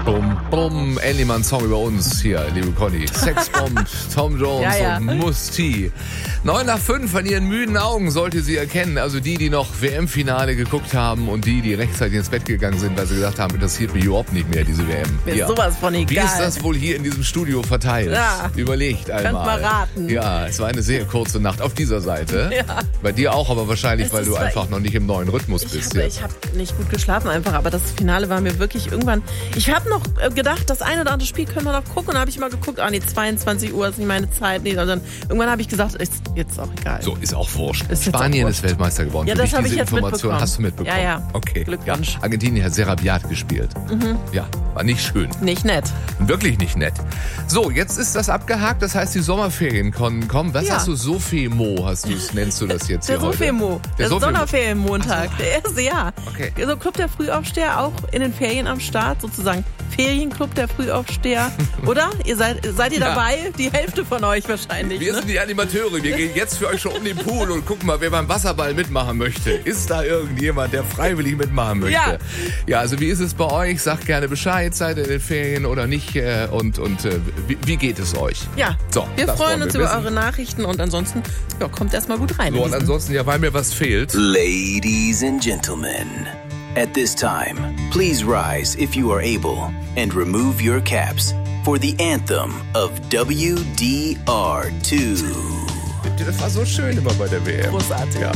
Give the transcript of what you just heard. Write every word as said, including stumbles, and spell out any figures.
Bum, bum. Endlich mal ein Song über uns hier, liebe Conny. Sexbomb, Tom Jones ja, ja. und Musti. Neun nach fünf von ihren müden Augen sollte sie erkennen. Also die, die noch W M-Finale geguckt haben und die, die rechtzeitig ins Bett gegangen sind, weil sie gesagt haben, interessiert mich überhaupt nicht mehr, diese W M. Mir ist ja. sowas von egal. Wie ist das wohl hier in diesem Studio verteilt? Ja. Überlegt einmal. Kannst mal raten. Ja, es war eine sehr kurze Nacht auf dieser Seite. Ja. Bei dir auch, aber wahrscheinlich, Es weil ist du zwar- einfach noch nicht im neuen Rhythmus Ich bist. habe ja. ich hab nicht gut geschlafen einfach, aber das Finale war mir wirklich irgendwann... Ich habe noch äh, gedacht, das eine oder andere Spiel können wir noch gucken. Und dann habe ich mal geguckt, ah nee, zweiundzwanzig Uhr ist nicht meine Zeit. Nee, und dann, irgendwann habe ich gesagt, ist jetzt auch egal. So, ist auch wurscht. Ist jetzt Spanien auch ist wurscht. Weltmeister geworden. Ja, Für das dich habe ich diese jetzt Information mitbekommen. hast du mitbekommen. Ja, ja. Okay. Glückwunsch. Ja. Argentinien hat sehr rabiat gespielt. Mhm. Ja, war nicht schön. Nicht nett. Wirklich nicht nett. So, jetzt ist das abgehakt. Das heißt, die Sommerferien können kommen. Was Ja. hast du? Sofemo hast du, nennst du das jetzt Der hier heute? Sofemo. Der, Sofemo. Sonderferienmontag. Der erste Jahr. Okay. So Club der Frühaufsteher auch in den Ferien am Start. Sozusagen Ferienclub der Frühaufsteher. Oder? Ihr seid, seid ihr Ja. dabei? Die Hälfte von euch wahrscheinlich. Wir ne? sind die Animateure. Wir gehen jetzt für euch schon um den Pool und gucken mal, wer beim Wasserball mitmachen möchte. Ist da irgendjemand, der freiwillig mitmachen möchte? Ja. Ja, also wie ist es bei euch? Sagt gerne Bescheid, seid ihr in den Ferien oder nicht? äh, Und, und äh, wie, wie geht es euch? Ja, So, wir das freuen wollen uns wir über wissen. eure Nachrichten und ansonsten ja, kommt erstmal gut rein. So, in und diesen- ansonsten, ja, weil mir was fehlt. Ladies and gentlemen, at this time, please rise if you are able and remove your caps for the anthem of W D R two. Das war so schön immer bei der W M. Großartig. Ja.